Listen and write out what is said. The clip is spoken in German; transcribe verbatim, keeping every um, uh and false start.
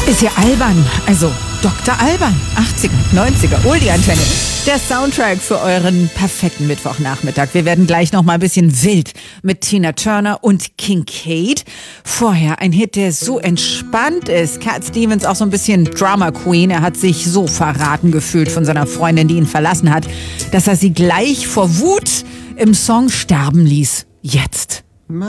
Ist ja albern. Also Doktor Alban. achtziger, neunziger, Oldie-Antenne. Der Soundtrack für euren perfekten Mittwochnachmittag. Wir werden gleich noch mal ein bisschen wild mit Tina Turner und Kincaid. Vorher ein Hit, der so entspannt ist. Cat Stevens, auch so ein bisschen Drama Queen. Er hat sich so verraten gefühlt von seiner Freundin, die ihn verlassen hat, dass er sie gleich vor Wut im Song sterben ließ. Jetzt.